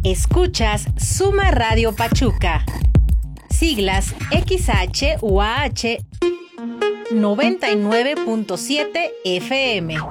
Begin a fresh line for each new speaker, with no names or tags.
Escuchas Suma Radio Pachuca. Siglas XHUAH 99.7 FM.